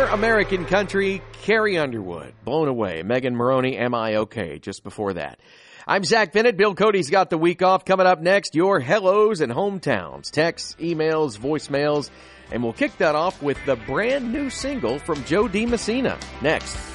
More American Country, Carrie Underwood, Blown Away. Megan Maroney, Am I Okay? Just before that. I'm Zach Bennett. Bill Cody's got the week off. Coming up next, your hellos and hometowns, texts, emails, voicemails, and we'll kick that off with the brand new single from Joe DiMessina. Next.